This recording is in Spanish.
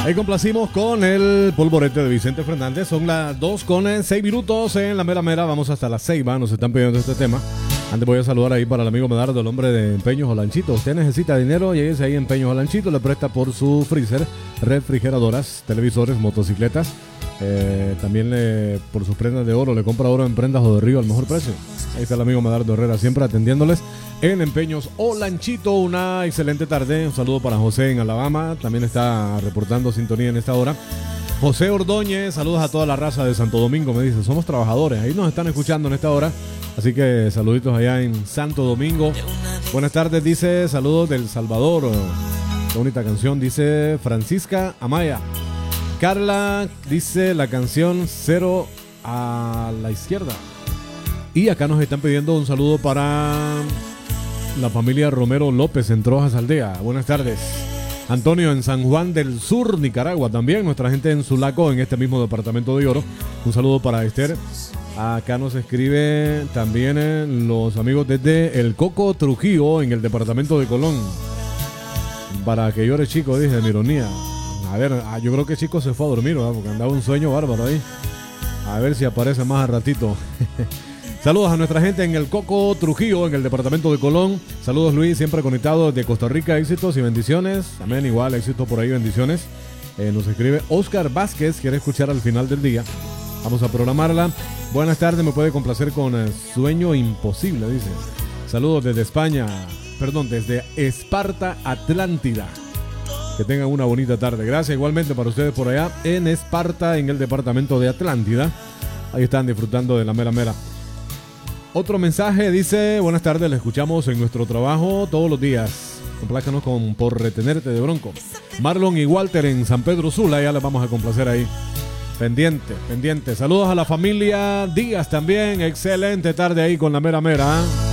Ahí complacimos con el polvorete de Vicente Fernández. Son las 2:06 en la mera mera. Vamos hasta las 6, nos están pidiendo este tema. Antes voy a saludar ahí para el amigo Medardo, el hombre de Empeños Olanchito. Usted necesita dinero, lléguese ahí a Empeños Olanchito. Le presta por su freezer, refrigeradoras, televisores, motocicletas. También por sus prendas de oro, le compra oro en Prendas o de Río al mejor precio. Ahí está el amigo Medardo Herrera, siempre atendiéndoles en Empeños Olanchito. Una excelente tarde. Un saludo para José en Alabama. También está reportando sintonía en esta hora. José Ordóñez, saludos a toda la raza de Santo Domingo. Me dice, somos trabajadores. Ahí nos están escuchando en esta hora. Así que saluditos allá en Santo Domingo. Buenas tardes, dice, saludos del Salvador. Qué bonita canción, dice Francisca Amaya. Carla dice la canción Cero a la Izquierda. Y acá nos están pidiendo un saludo para la familia Romero López en Trojas Aldea. Buenas tardes. Antonio en San Juan del Sur, Nicaragua. También nuestra gente en Sulaco, en este mismo departamento de Oro. Un saludo para Esther. Acá nos escribe también los amigos desde El Coco, Trujillo, en el departamento de Colón. Para que llore Chico, dice, en ironía. A ver, yo creo que Chico se fue a dormir, ¿verdad? Porque andaba un sueño bárbaro ahí. A ver si aparece más al ratito. Saludos a nuestra gente en El Coco, Trujillo, en el departamento de Colón. Saludos, Luis, siempre conectado desde Costa Rica. Éxitos y bendiciones. Amén, igual, éxito por ahí, bendiciones. Nos escribe Oscar Vázquez, quiere escuchar al final del día. Vamos a programarla. Buenas tardes, me puede complacer con Sueño Imposible, dice. Saludos desde España, desde Esparta, Atlántida. Que tengan una bonita tarde. Gracias igualmente para ustedes por allá en Esparta, en el departamento de Atlántida. Ahí están disfrutando de la mera mera. Otro mensaje dice, buenas tardes, le escuchamos en nuestro trabajo todos los días. Complácanos con Por Retenerte de Bronco. Marlon y Walter en San Pedro Sula, ya les vamos a complacer ahí. Pendiente. Saludos a la familia Díaz también. Excelente tarde ahí con la mera mera.